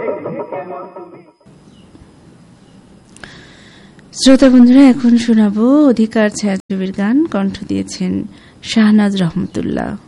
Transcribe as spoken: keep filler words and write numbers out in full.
শ্রোতা বন্ধুরা, এখন শোনাবো অধিকার ছায়াছবির গান। কণ্ঠ দিয়েছেন শাহনাজ রহমতুল্লাহ।